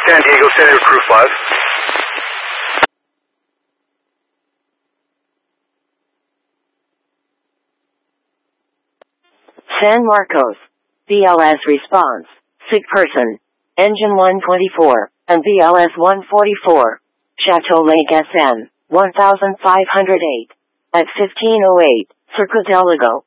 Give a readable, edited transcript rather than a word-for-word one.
San Diego Center, Crew 5. San Marcos. BLS response. Sick person. Engine 124, and BLS 144. Chateau Lake SN, 1508. At 1508, Circo Delago.